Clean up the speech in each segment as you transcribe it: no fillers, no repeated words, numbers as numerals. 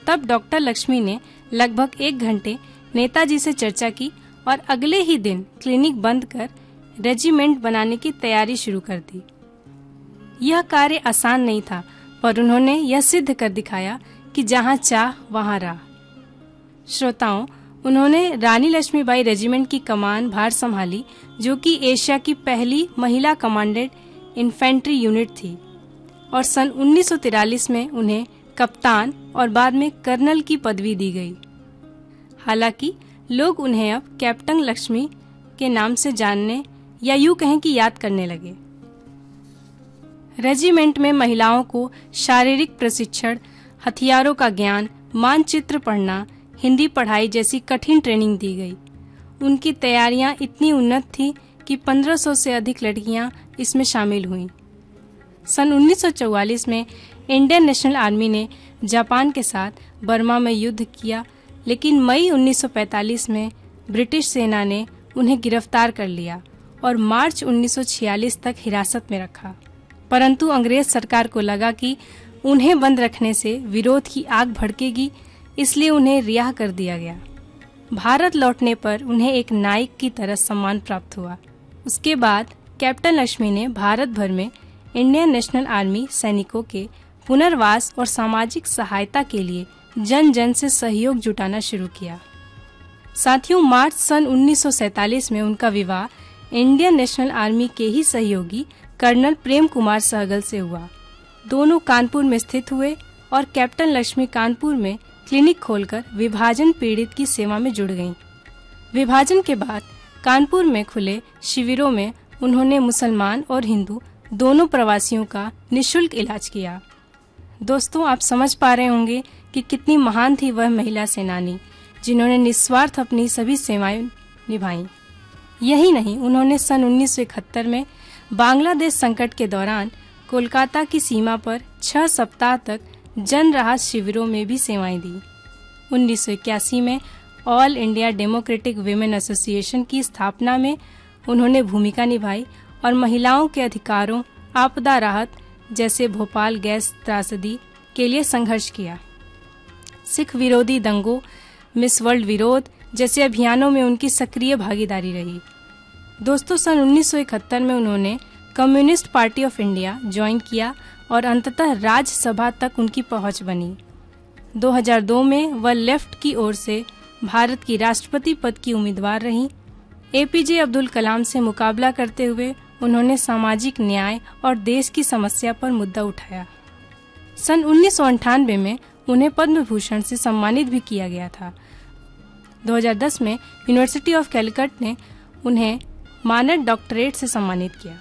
तब डॉक्टर लक्ष्मी ने लगभग 1 घंटे नेताजी से चर्चा की और अगले ही दिन क्लिनिक बंद कर रेजिमेंट बनाने की तैयारी शुरू कर दी। यह कार्य आसान नहीं था, पर उन्होंने यह सिद्ध कर दिखाया कि जहां चाह वहां राह। श्रोताओं, उन्होंने रानी लक्ष्मीबाई रेजिमेंट की कमान भार संभाली, जो कि एशिया की पहली महिला कमांडेड इन्फेंट्री यूनिट थी, और सन 1943 में उन्हें कप्तान और बाद में कर्नल की पदवी दी गई। हालांकि लोग उन्हें अब कैप्टन लक्ष्मी के नाम से जानने या यूं कहें कि याद करने लगे। रेजिमेंट में महिलाओं को शारीरिक प्रशिक्षण, हथियारों का ज्ञान, मानचित्र पढ़ना, हिंदी पढ़ाई जैसी कठिन ट्रेनिंग दी गई। उनकी तैयारियां इतनी उन्नत थी कि 1500 से अधिक लड़कियां इसमें शामिल हुईं। सन 1944 में इंडियन नेशनल आर्मी ने जापान के साथ बर्मा में युद्ध किया, लेकिन मई 1945 में ब्रिटिश सेना ने उन्हें गिरफ्तार कर लिया और मार्च 1946 तक हिरासत में रखा। परंतु अंग्रेज सरकार को लगा कि उन्हें बंद रखने से विरोध की आग भड़केगी, इसलिए उन्हें रिहा कर दिया गया। भारत लौटने पर उन्हें एक नायक की तरह सम्मान प्राप्त हुआ। उसके बाद कैप्टन लक्ष्मी ने भारत भर में इंडियन नेशनल आर्मी सैनिकों के पुनर्वास और सामाजिक सहायता के लिए जन जन से सहयोग जुटाना शुरू किया। साथियों, मार्च सन 1947 में उनका विवाह इंडियन नेशनल आर्मी के ही सहयोगी कर्नल प्रेम कुमार सहगल से हुआ। दोनों कानपुर में स्थित हुए और कैप्टन लक्ष्मी कानपुर में क्लिनिक खोलकर विभाजन पीड़ित की सेवा में जुड़ गईं। विभाजन के बाद कानपुर में खुले शिविरों में उन्होंने मुसलमान और हिंदू दोनों प्रवासियों का निःशुल्क इलाज किया। दोस्तों, आप समझ पा रहे होंगे कि कितनी महान थी वह महिला सेनानी, जिन्होंने निस्वार्थ अपनी सभी सेवाएं निभाईं। यही नहीं, उन्होंने सन 1971 में बांग्लादेश संकट के दौरान कोलकाता की सीमा पर 6 सप्ताह तक जन राहत शिविरों में भी सेवाएं दी। 1981 में all India democratic women association की स्थापना में उन्होंने भूमिका निभाई और महिलाओं के अधिकारों, आपदा राहत जैसे भोपाल गैस त्रासदी के लिए संघर्ष किया। सिख विरोधी दंगों, मिस वर्ल्ड विरोध जैसे अभियानों में उनकी सक्रिय भागीदारी रही। दोस्तों, सन 1971 में उन्होंने communist party of India join किया और अंततः राज्यसभा तक उनकी पहुंच बनी। 2002 में वह लेफ्ट की ओर से भारत की राष्ट्रपति पद की उम्मीदवार रहीं। एपीजे अब्दुल कलाम से मुकाबला करते हुए उन्होंने सामाजिक न्याय और देश की समस्या पर मुद्दा उठाया। सन 1998 में उन्हें पद्म भूषण से सम्मानित भी किया गया था। 2010 में यूनिवर्सिटी ऑफ कैलकट ने उन्हें मानद डॉक्टरेट से सम्मानित किया।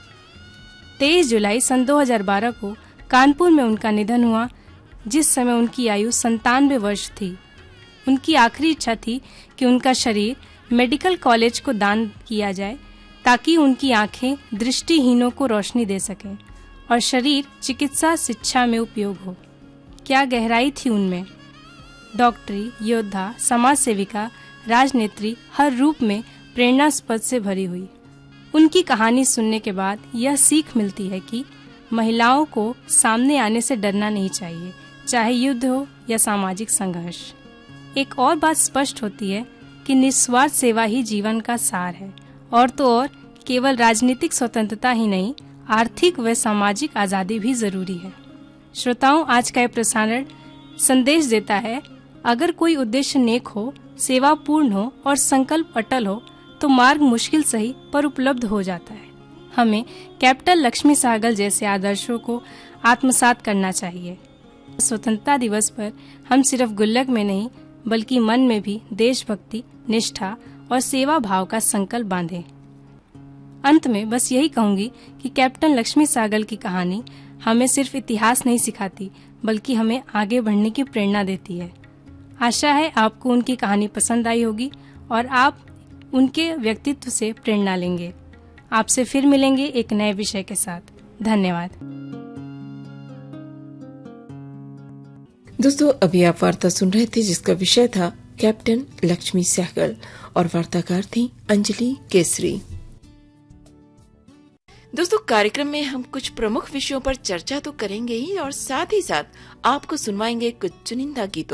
23 जुलाई सन 2012 को कानपुर में उनका निधन हुआ, जिस समय उनकी आयु 97 वर्ष थी। उनकी आखिरी इच्छा थी कि उनका शरीर मेडिकल कॉलेज को दान किया जाए, ताकि उनकी आंखें दृष्टिहीनों को रोशनी दे सकें और शरीर चिकित्सा शिक्षा में उपयोग हो। क्या गहराई थी उनमें! डॉक्टरी, योद्धा, समाज सेविका, राजनेत्री हर रूप में प्रेरणास्पद से भरी हुई। उनकी कहानी सुनने के बाद यह सीख मिलती है कि महिलाओं को सामने आने से डरना नहीं चाहिए, चाहे युद्ध हो या सामाजिक संघर्ष। एक और बात स्पष्ट होती है कि निस्वार्थ सेवा ही जीवन का सार है, और तो और केवल राजनीतिक स्वतंत्रता ही नहीं, आर्थिक व सामाजिक आजादी भी जरूरी है। श्रोताओं, आज का यह प्रसारण संदेश देता है, अगर कोई उद्देश्य नेक हो, सेवा पूर्ण हो और संकल्प अटल हो, तो मार्ग मुश्किल सही पर उपलब्ध हो जाता है। हमें कैप्टन लक्ष्मी सहगल जैसे आदर्शों को आत्मसात करना चाहिए। स्वतंत्रता दिवस पर हम सिर्फ गुल्लक में नहीं, बल्कि मन में भी देशभक्ति, निष्ठा और सेवा भाव का संकल्प बांधें। अंत में बस यही कहूंगी कि कैप्टन लक्ष्मी सहगल की कहानी हमें सिर्फ इतिहास नहीं सिखाती, बल्कि हमें आगे बढ़ने की प्रेरणा देती है। आशा है आपको उनकी कहानी पसंद आई होगी और आप उनके व्यक्तित्व से प्रेरणा लेंगे। आपसे फिर मिलेंगे एक नए विषय के साथ। धन्यवाद। दोस्तों, अभी आप वार्ता सुन रहे थे जिसका विषय था कैप्टन लक्ष्मी सहगल और वार्ताकार थी अंजलि केसरी। दोस्तों, कार्यक्रम में हम कुछ प्रमुख विषयों पर चर्चा तो करेंगे ही और साथ आपको सुनवाएंगे कुछ चुनिंदा गीतों